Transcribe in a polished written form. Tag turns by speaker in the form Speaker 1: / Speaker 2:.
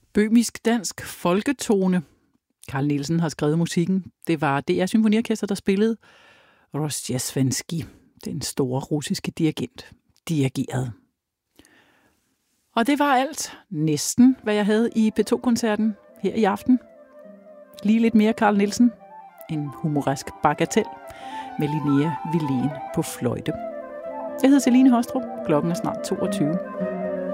Speaker 1: Bøhmisk dansk folketone. Carl Nielsen har skrevet musikken. Det var DR Symfoniorkester, der spillede. Rozhdestvensky, den store russiske dirigent, dirigerede. Og det var alt, næsten, hvad jeg havde i P2-koncerten her i aften. Lige lidt mere Carl Nielsen. En humoresk bagatel med Linnea Vilen på fløjte. Jeg hedder Celine Haastrup. Klokken er snart 22.